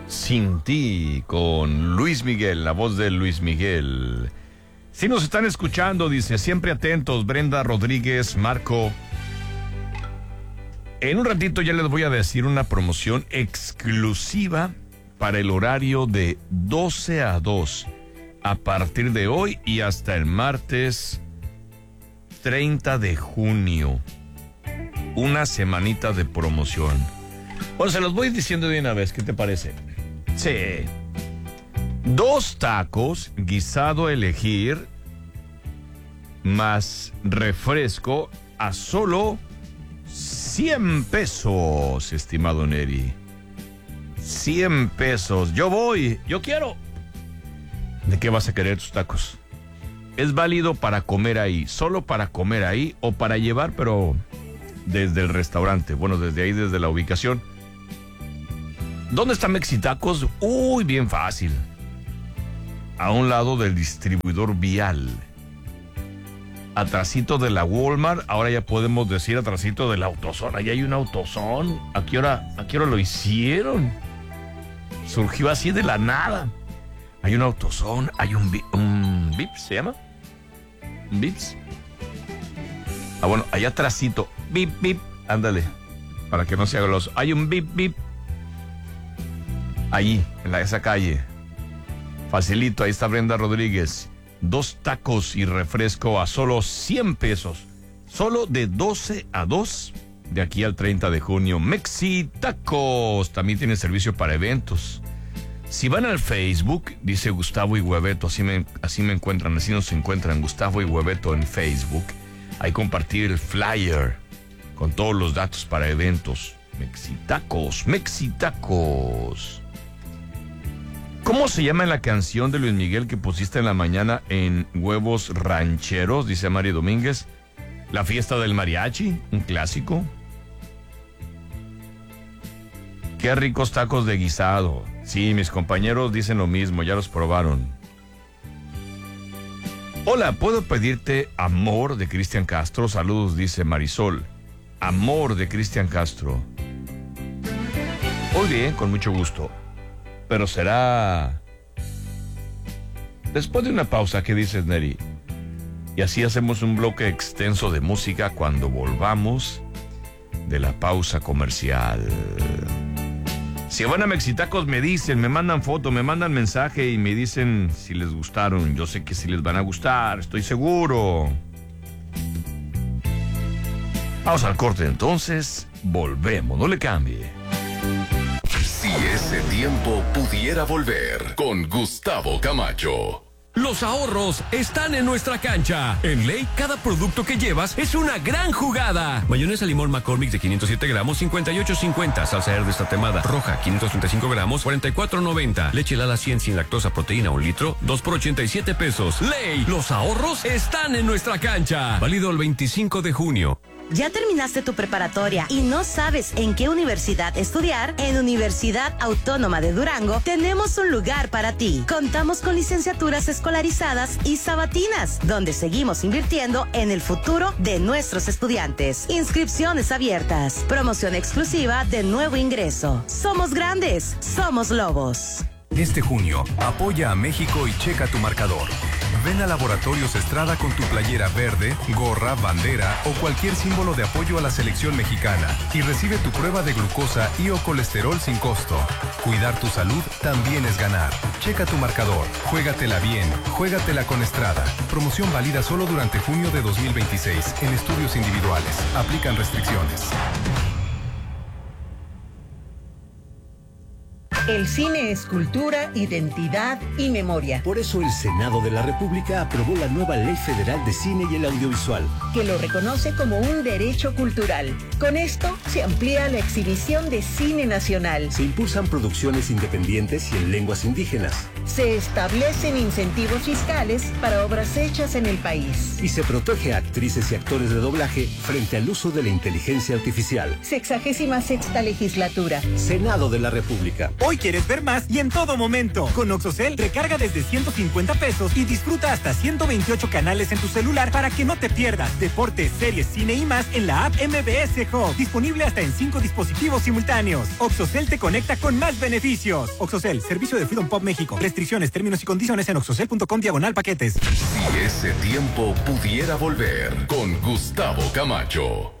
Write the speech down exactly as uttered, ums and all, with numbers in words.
Sin ti, con Luis Miguel, la voz de Luis Miguel. Si nos están escuchando, dice, siempre atentos, Brenda Rodríguez, Marco. En un ratito ya les voy a decir una promoción exclusiva para el horario de doce a dos, a partir de hoy y hasta el martes treinta de junio. Una semanita de promoción. Bueno, se los voy diciendo de una vez, ¿qué te parece? Sí. Dos tacos, guisado a elegir, más refresco a solo cien pesos, estimado Neri. cien pesos. Yo voy, yo quiero. ¿De qué vas a querer tus tacos? Es válido para comer ahí, solo para comer ahí o para llevar, pero desde el restaurante. Bueno, desde ahí, desde la ubicación. ¿Dónde está Mexitacos? Uy, bien fácil. A un lado del distribuidor vial. Atrasito de la Walmart, ahora ya podemos decir atrasito del AutoZone. Ahí hay un AutoZone. ¿A qué hora, a qué hora lo hicieron? Surgió así de la nada. Hay un AutoZone, hay un, un Vips, ¿se llama? ¿Un Vips? Ah, bueno, allá atrasito. Bip, bip, ándale. Para que no se haga los... Hay un bip, bip. Ahí, en la, esa calle. Facilito, ahí está Brenda Rodríguez. Dos tacos y refresco a solo cien pesos. Solo de doce a dos, de aquí al treinta de junio. Mexitacos también tiene servicio para eventos. Si van al Facebook, dice Gustavo y Hueveto, así me, así me encuentran, así nos encuentran, Gustavo y Hueveto en Facebook. Ahí compartir el flyer con todos los datos para eventos. Mexitacos, Mexitacos. ¿Cómo se llama la canción de Luis Miguel que pusiste en la mañana en Huevos Rancheros? Dice Mari Domínguez. La fiesta del mariachi, un clásico. Qué ricos tacos de guisado. Sí, mis compañeros dicen lo mismo, ya los probaron. Hola, ¿puedo pedirte Amor de Cristian Castro? Saludos, dice Marisol. Amor de Cristian Castro. Muy bien, con mucho gusto. Pero será después de una pausa. ¿Qué dices, Neri? Y así hacemos un bloque extenso de música cuando volvamos de la pausa comercial. Si van a Mexitacos me dicen, me mandan foto, me mandan mensaje y me dicen si les gustaron. Yo sé que sí les van a gustar, estoy seguro. Vamos al corte entonces, volvemos, no le cambie. Si ese tiempo pudiera volver, con Gustavo Camacho. Los ahorros están en nuestra cancha. En Ley, cada producto que llevas es una gran jugada. Mayonesa limón McCormick de quinientos siete gramos, cincuenta y ocho cincuenta. Salsa Herdes tatemada roja, quinientos treinta y cinco gramos, cuarenta y cuatro noventa. Leche Lala cien sin lactosa proteína, un litro, dos por ochenta y siete pesos. Ley, los ahorros están en nuestra cancha. Válido el veinticinco de junio. ¿Ya terminaste tu preparatoria y no sabes en qué universidad estudiar? En Universidad Autónoma de Durango tenemos un lugar para ti. Contamos con licenciaturas escolarizadas y sabatinas, donde seguimos invirtiendo en el futuro de nuestros estudiantes. Inscripciones abiertas. Promoción exclusiva de nuevo ingreso. Somos grandes, somos lobos. Este junio, apoya a México y checa tu marcador. Ven a Laboratorios Estrada con tu playera verde, gorra, bandera o cualquier símbolo de apoyo a la selección mexicana y recibe tu prueba de glucosa y o colesterol sin costo. Cuidar tu salud también es ganar. Checa tu marcador, juégatela bien, juégatela con Estrada. Promoción válida solo durante junio de dos mil veintiséis en estudios individuales. Aplican restricciones. El cine es cultura, identidad y memoria. Por eso el Senado de la República aprobó la nueva Ley Federal de Cine y el Audiovisual, que lo reconoce como un derecho cultural. Con esto se amplía la exhibición de cine nacional. Se impulsan producciones independientes y en lenguas indígenas. Se establecen incentivos fiscales para obras hechas en el país. Y se protege a actrices y actores de doblaje frente al uso de la inteligencia artificial. Sexagésima sexta legislatura. Senado de la República. Hoy Hoy quieres ver más y en todo momento. Con OxoCell, recarga desde ciento cincuenta pesos y disfruta hasta ciento veintiocho canales en tu celular para que no te pierdas deportes, series, cine y más en la app M B S Hub. Disponible hasta en cinco dispositivos simultáneos. OxoCell te conecta con más beneficios. OxoCell, servicio de Freedom Pop México. Restricciones, términos y condiciones en oxocell punto com diagonal paquetes. Si ese tiempo pudiera volver, con Gustavo Camacho.